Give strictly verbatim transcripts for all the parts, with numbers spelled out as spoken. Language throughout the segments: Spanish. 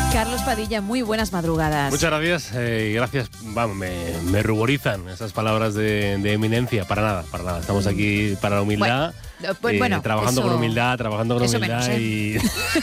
Carlos Padilla, muy buenas madrugadas. Muchas gracias, eh, gracias. Vamos, me, me ruborizan esas palabras de, de eminencia. Para nada, para nada. Estamos aquí para la humildad. Bueno, pues, bueno, eh, trabajando eso, con humildad, trabajando con humildad menos, ¿eh?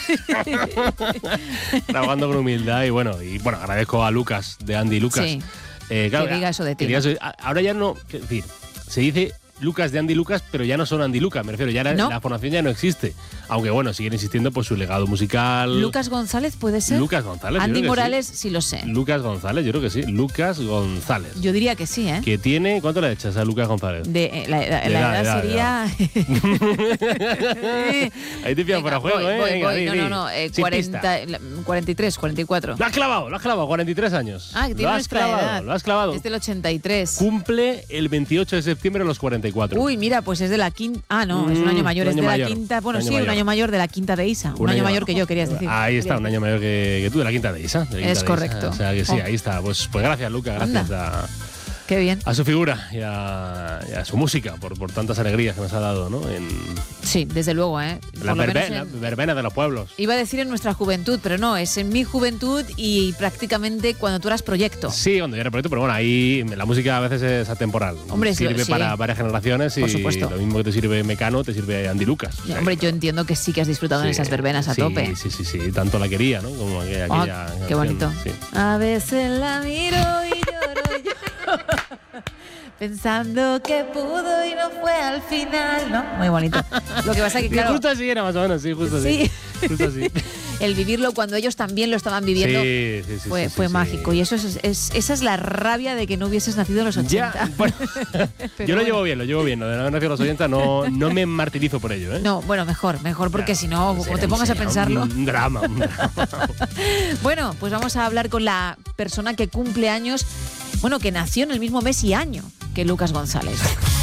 y trabajando con humildad y bueno, y bueno, agradezco a Lucas de Andy Lucas. Sí. Eh, claro, que diga eso de ti. Quería, ahora ya no, es decir, se dice Lucas de Andy Lucas, pero ya no son Andy Lucas, me refiero, ya la, ¿No? la formación ya no existe. Aunque bueno, siguen insistiendo por su legado musical. Lucas González, ¿puede ser? Lucas González. Andy yo creo que Morales, sí. sí lo sé. Lucas González, yo creo que sí. Lucas González. Yo diría que sí, ¿eh? Que tiene, ¿cuánto le echas a Lucas González? De, eh, la, la, De la edad, edad, de edad, sería. Ahí te pillan fuera juego, voy, ¿eh? voy, Venga, voy. di, No, di. no, no. Eh, Sin cuarenta, pista. cuarenta y tres, cuarenta y cuatro. Lo has clavado, lo has clavado, cuarenta y tres años. Ah, que tiene lo has nuestra clavado, edad. lo has clavado. Es del ochenta y tres. Cumple el veintiocho de septiembre a los cuarenta y cuatro. Uy, mira, pues es de la quinta. Ah, no, es un Mm, año mayor, un es año de mayor, la quinta. Bueno, un año sí, un mayor. año mayor de la quinta de Isa. Un, año mayor que yo, querías decir. Ahí está, Querías un año mayor que, que tú, de la quinta de Isa. de la quinta Es de Isa. correcto. O sea que sí, Oh. ahí está. Pues, pues gracias, Lucas, gracias a, Qué bien. a su figura y a, y a su música por, por tantas alegrías que nos ha dado, ¿no? En Sí, desde luego, ¿eh? Por la lo menos verbena, en- verbena de los pueblos. Iba a decir en nuestra juventud, pero no, es en mi juventud y prácticamente cuando tú eras proyecto. Sí, cuando yo era proyecto, pero bueno, ahí la música a veces es atemporal. Hombre, sirve sí. para varias generaciones y Por supuesto. lo mismo que te sirve Mecano, te sirve Andy Lucas. O sea, Hombre, que- yo entiendo que sí que has disfrutado en Sí, esas verbenas a sí, tope. Sí, sí, sí, tanto la quería, ¿no? Como aquella, Ah, aquella qué canción, bonito. sí. A veces la miro y lloro, lloro, pensando que pudo y no fue al final, ¿no? Muy bonito. Lo que pasa que, Sí, claro, justo así era más o menos, sí, justo así. Sí. Justo así. el vivirlo cuando ellos también lo estaban viviendo Sí, sí, sí, fue, sí, fue sí, mágico. sí. Y eso es, es- esa es la rabia de que no hubieses nacido en los ochenta. Ya, bueno, Pero yo lo bueno. llevo bien, lo llevo bien. Lo de no haber nacido a los ochenta no, no me martirizo por ello, ¿eh? No, bueno, mejor, mejor, porque Ya, si no, como sería- te pongas a sería pensarlo. Un drama, un drama. Bueno, pues vamos a hablar con la persona que cumple años, bueno, que nació en el mismo mes y año que Lucas González.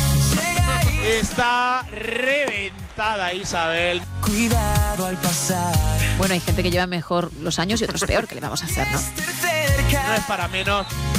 Está reventada Isabel. Cuidado al pasar. Bueno, hay gente que lleva mejor los años y otros peor, ¿qué le vamos a hacer, no? No es para menos